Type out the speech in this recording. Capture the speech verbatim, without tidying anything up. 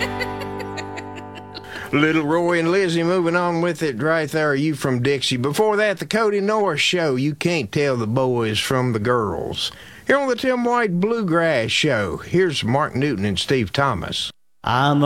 Little Roy and Lizzie moving on with it right there. Are You From Dixie? Before that, the Cody Norris Show. You Can't Tell the Boys from the Girls. Here on the Tim White Bluegrass Show, here's Mark Newton and Steve Thomas. I'm